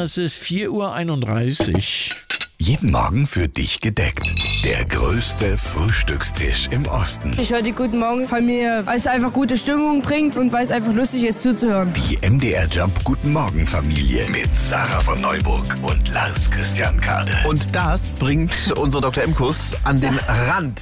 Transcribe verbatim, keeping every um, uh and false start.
es ist vier Uhr einunddreißig. Jeden Morgen für dich gedeckt. Der größte Frühstückstisch im Osten. Ich höre die Guten Morgen Familie, weil es einfach gute Stimmung bringt und weil es einfach lustig ist zuzuhören. Die M D R Jump Guten Morgen Familie mit Sarah von Neuburg und Lars Christian Kade. Und das bringt unser Doktor M-Kuss an den Rand